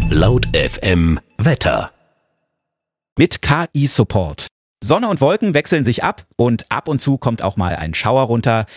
Laut FM Wetter. Mit KI-Support. Sonne und Wolken wechseln sich ab und zu kommt auch mal ein Schauer runter.